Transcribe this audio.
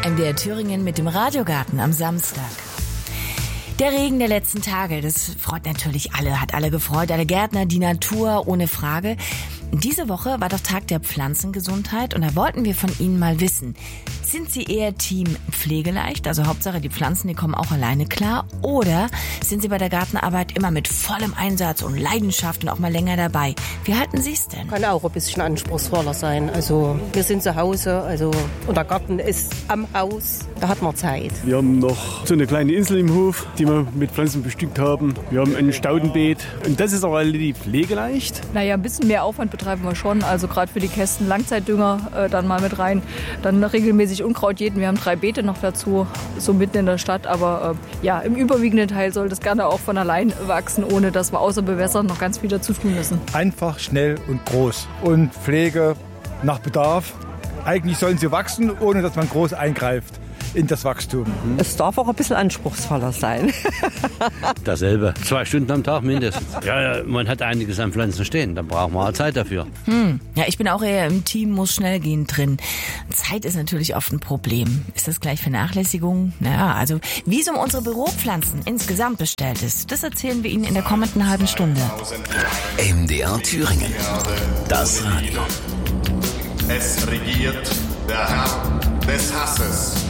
MDR Thüringen mit dem Radiogarten am Samstag. Der Regen der letzten Tage, das freut natürlich alle, hat alle gefreut, alle Gärtner, die Natur, ohne Frage. Diese Woche war doch Tag der Pflanzengesundheit und da wollten wir von Ihnen mal wissen, sind Sie eher Team pflegeleicht, also Hauptsache die Pflanzen, die kommen auch alleine klar, oder sind Sie bei der Gartenarbeit immer mit vollem Einsatz und Leidenschaft und auch mal länger dabei? Wie halten Sie es denn? Kann auch ein bisschen anspruchsvoller sein. Also wir sind zu Hause, und der Garten ist am Haus, da hat man Zeit. Wir haben noch so eine kleine Insel im Hof, die wir mit Pflanzen bestückt haben. Wir haben ein Staudenbeet und das ist auch relativ pflegeleicht. Naja, ein bisschen mehr Aufwand betreiben wir schon, also gerade für die Kästen Langzeitdünger dann mal mit rein, dann regelmäßig Unkraut jäten. Wir haben 3 Beete noch dazu, so mitten in der Stadt, aber im überwiegenden Teil soll das gerne auch von allein wachsen, ohne dass wir außer Bewässern noch ganz viel dazu tun müssen. Einfach, schnell und groß und Pflege nach Bedarf. Eigentlich sollen sie wachsen, ohne dass man groß eingreift in das Wachstum. Es darf auch ein bisschen anspruchsvoller sein. Dasselbe. 2 Stunden am Tag mindestens. Ja, man hat einiges an Pflanzen stehen, dann braucht man auch Zeit dafür. Ja, ich bin auch eher im Team, muss schnell gehen drin. Zeit ist natürlich oft ein Problem. Ist das gleich Vernachlässigung? Naja, also wie es um unsere Büropflanzen insgesamt bestellt ist, das erzählen wir Ihnen in der kommenden halben Stunde. MDR Thüringen. Das Radio. Es regiert der Herr des Hasses.